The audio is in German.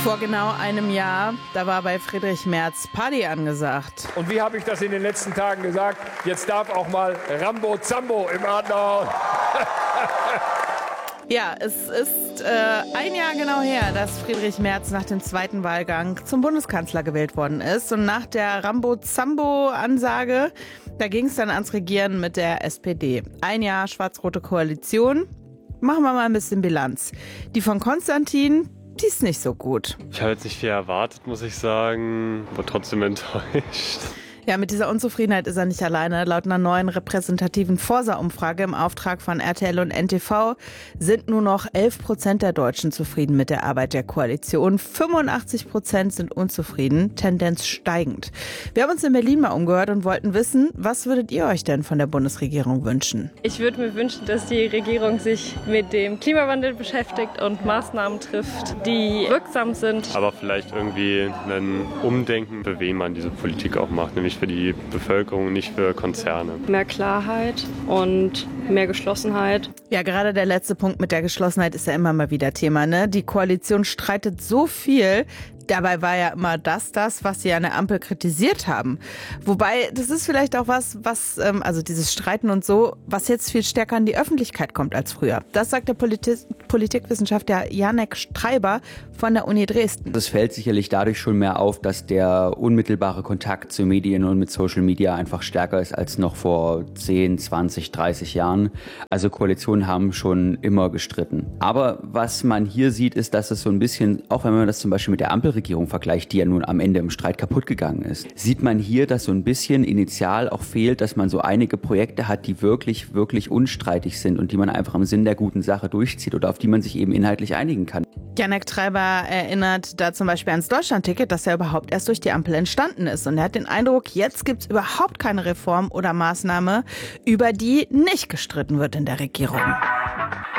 Vor genau einem Jahr, da war bei Friedrich Merz Party angesagt. Und wie habe ich das in den letzten Tagen gesagt? Jetzt darf auch mal Rambo Zambo im Adenauer. Ja, es ist ein Jahr genau her, dass Friedrich Merz nach dem zweiten Wahlgang zum Bundeskanzler gewählt worden ist. Und nach der Rambo-Zambo-Ansage, da ging es dann ans Regieren mit der SPD. Ein Jahr schwarz-rote Koalition. Machen wir mal ein bisschen Bilanz. Die von Konstantin, die ist nicht so gut. Ich habe jetzt nicht viel erwartet, muss ich sagen, aber trotzdem enttäuscht. Ja, mit dieser Unzufriedenheit ist er nicht alleine. Laut einer neuen repräsentativen Forsa-Umfrage im Auftrag von RTL und NTV sind nur noch 11% der Deutschen zufrieden mit der Arbeit der Koalition. 85% sind unzufrieden, Tendenz steigend. Wir haben uns in Berlin mal umgehört und wollten wissen, was würdet ihr euch denn von der Bundesregierung wünschen? Ich würde mir wünschen, dass die Regierung sich mit dem Klimawandel beschäftigt und Maßnahmen trifft, die wirksam sind. Aber vielleicht irgendwie ein Umdenken, für wen man diese Politik auch macht, nämlich für die Bevölkerung, nicht für Konzerne. Mehr Klarheit und mehr Geschlossenheit. Ja, gerade der letzte Punkt mit der Geschlossenheit ist ja immer mal wieder Thema, ne? Die Koalition streitet so viel. Dabei war ja immer das, was sie an der Ampel kritisiert haben. Wobei, das ist vielleicht auch was, also dieses Streiten und so, was jetzt viel stärker in die Öffentlichkeit kommt als früher. Das sagt der Politikwissenschaftler Janek Streiber von der Uni Dresden. Es fällt sicherlich dadurch schon mehr auf, dass der unmittelbare Kontakt zu Medien und mit Social Media einfach stärker ist als noch vor 10, 20, 30 Jahren. Also Koalitionen haben schon immer gestritten. Aber was man hier sieht, ist, dass es so ein bisschen, auch wenn man das zum Beispiel mit der Ampelregierung vergleicht, die ja nun am Ende im Streit kaputt gegangen ist, sieht man hier, dass so ein bisschen initial auch fehlt, dass man so einige Projekte hat, die wirklich, wirklich unstreitig sind und die man einfach im Sinn der guten Sache durchzieht oder auf die man sich eben inhaltlich einigen kann. Janek Streiber erinnert da zum Beispiel ans Deutschlandticket, das ja überhaupt erst durch die Ampel entstanden ist. Und er hat den Eindruck, jetzt gibt es überhaupt keine Reform oder Maßnahme, über die nicht gestritten wird in der Regierung.